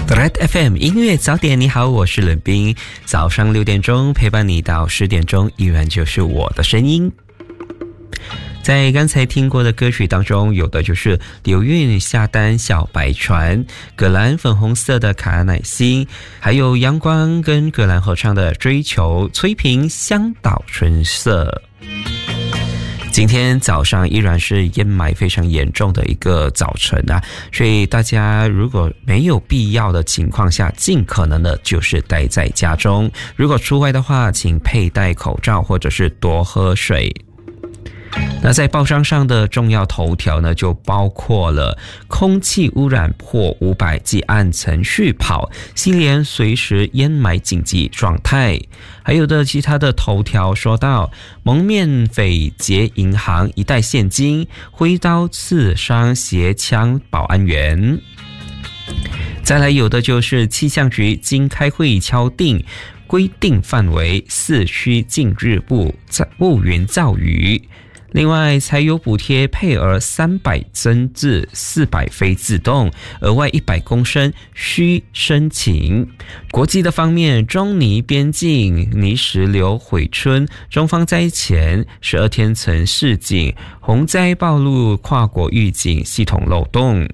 Red FM 音乐早点，你好，我是冷冰。早上6点钟陪伴你到10点钟，依然就是我的声音。在刚才听过的歌曲当中，有的就是刘韵下单小白船，葛兰粉红色的卡奶心，还有阳光跟葛兰合唱的追求，崔萍香岛春色。今天早上依然是烟霾非常严重的一个早晨啊，所以大家如果没有必要的情况下，尽可能的就是待在家中。如果出外的话，请佩戴口罩或者是多喝水。那在报章上的重要头条呢，就包括了空气污染破500即按程序跑，西联随时烟霾紧急状态。还有的其他的头条说到，蒙面匪劫银行一袋现金，挥刀刺伤携枪保安员。再来有的就是气象局经开会敲定规定范围，4区近日雾云骤雨。另外柴油补贴配额300增至400非自动，额外100公升需申请。国际的方面，中尼边境泥石流毁村，中方灾前12天曾示警，洪灾暴露跨国预警系统漏洞。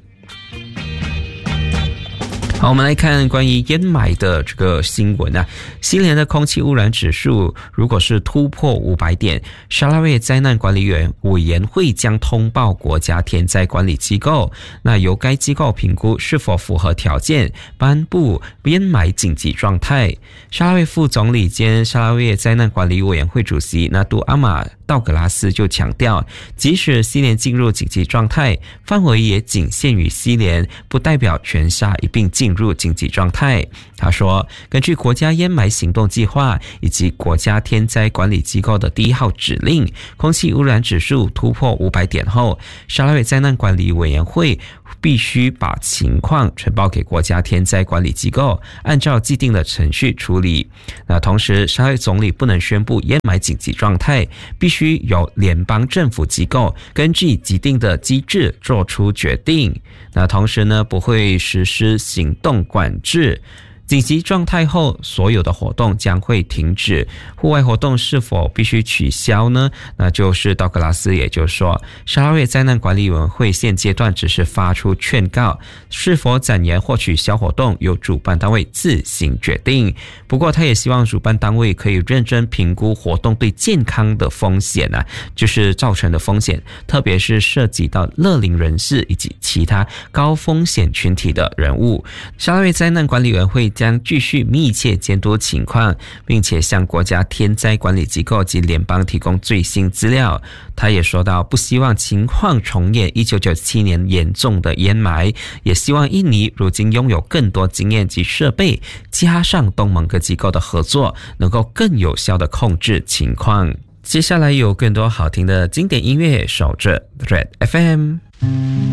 好，我们来看关于烟霾的这个新闻啊。西联的空气污染指数如果是突破500点，沙拉越灾难管理委员会将通报国家天灾管理机构，那由该机构评估是否符合条件，颁布烟霾紧急状态。沙拉越副总理兼沙拉越灾难管理委员会主席纳杜阿玛道格拉斯就强调，即使西联进入紧急状态，范围也仅限于西联，不代表全沙一并进入紧急状态。他说，根据国家烟霾行动计划以及国家天灾管理机构的第1号指令，空气污染指数突破500点后，沙拉越灾难管理委员会必须把情况呈报给国家天灾管理机构，按照既定的程序处理。那同时，沙拉越总理不能宣布烟霾紧急状态，必须由联邦政府机构根据既定的机制做出决定。那同时呢，不会实施行动管制。紧急状态后，所有的活动将会停止。户外活动是否必须取消呢？那就是道格拉斯也就是说，沙拉越灾难管理委员会现阶段只是发出劝告，是否展延或取消活动由主办单位自行决定。不过他也希望主办单位可以认真评估活动对健康的风险啊，就是造成的风险，特别是涉及到乐龄人士以及其他高风险群体的人物。沙拉越灾难管理委员会将继续密切监督情况，并且向国家天灾管理机构及联邦提供最新资料。他也说到，不希望情况重演1997年严重的烟霾，也希望印尼如今拥有更多经验及设备，加上东盟各机构的合作，能够更有效地控制情况。接下来有更多好听的经典音乐，守着 Red FM。